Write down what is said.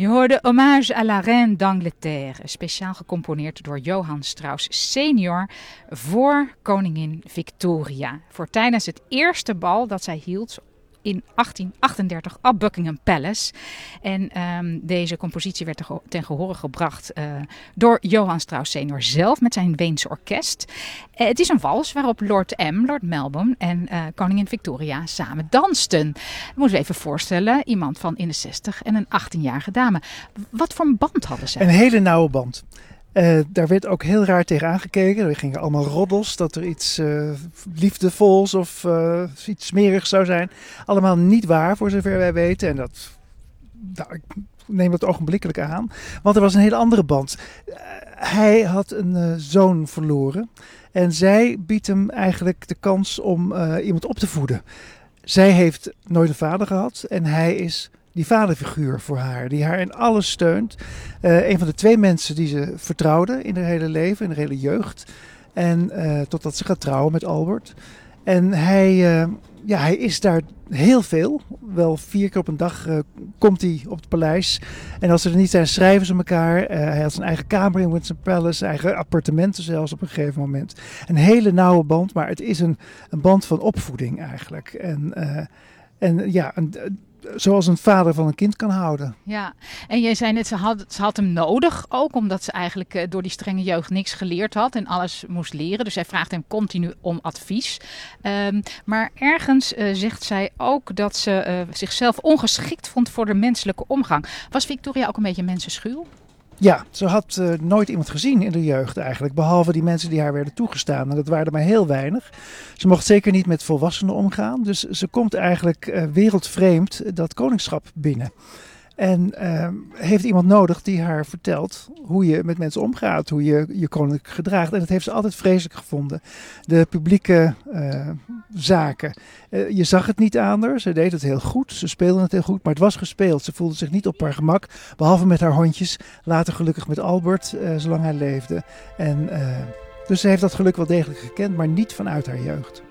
Je hoorde Hommage à la Reine d'Angleterre, speciaal gecomponeerd door Johann Strauss senior voor koningin Victoria. Voor tijdens het eerste bal dat zij hield in 1838 op Buckingham Palace. En deze compositie werd ten gehore gebracht door Johann Strauss senior zelf met zijn Weense orkest. Het is een wals waarop Lord Melbourne en koningin Victoria samen dansten. Dat moeten we even voorstellen. Iemand van in de 60 en een 18-jarige dame. Wat voor een band hadden zij? Een hele nauwe band. Daar werd ook heel raar tegen aangekeken. Er gingen allemaal roddels dat er iets liefdevols of iets smerigs zou zijn. Allemaal niet waar, voor zover wij weten. En ik neem dat ogenblikkelijk aan. Want er was een hele andere band. Hij had een zoon verloren. En zij biedt hem eigenlijk de kans om iemand op te voeden. Zij heeft nooit een vader gehad. En hij is die vaderfiguur voor haar, die haar in alles steunt. Een van de 2 mensen die ze vertrouwde in haar hele leven, in haar hele jeugd. En totdat ze gaat trouwen met Albert. En hij is daar heel veel. Wel 4 keer op een dag komt hij op het paleis. En als ze er niet zijn, schrijven ze elkaar. Hij had zijn eigen kamer in Windsor Palace, eigen appartementen zelfs op een gegeven moment. Een hele nauwe band, maar het is een band van opvoeding eigenlijk. Zoals een vader van een kind kan houden. Ja, en jij zei net, ze had hem nodig ook, omdat ze eigenlijk door die strenge jeugd niks geleerd had en alles moest leren. Dus zij vraagt hem continu om advies. Maar ergens zegt zij ook dat ze zichzelf ongeschikt vond voor de menselijke omgang. Was Victoria ook een beetje mensenschuw? Ja, ze had nooit iemand gezien in de jeugd eigenlijk, behalve die mensen die haar werden toegestaan. En dat waren er maar heel weinig. Ze mocht zeker niet met volwassenen omgaan. Dus ze komt eigenlijk wereldvreemd dat koningschap binnen. En heeft iemand nodig die haar vertelt hoe je met mensen omgaat, hoe je je koninklijk gedraagt. En dat heeft ze altijd vreselijk gevonden. De publieke zaken. Je zag het niet aan haar. Ze deed het heel goed. Ze speelde het heel goed. Maar het was gespeeld. Ze voelde zich niet op haar gemak. Behalve met haar hondjes. Later gelukkig met Albert, zolang hij leefde. Dus ze heeft dat geluk wel degelijk gekend, maar niet vanuit haar jeugd.